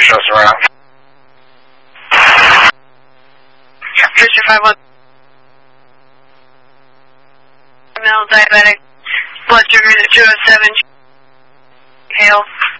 show us around. Fisher 51. Male diabetic, blood sugar at 207. Hale.